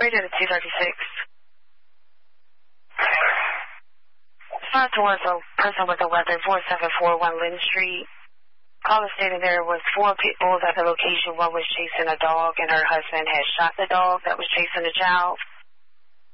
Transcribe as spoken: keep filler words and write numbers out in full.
Radio to two thirty-six. South towards a person with a weapon, four seven four one Lynn Street. Caller stated there was four pit bulls at the location. One was chasing a dog, and her husband had shot the dog that was chasing the child.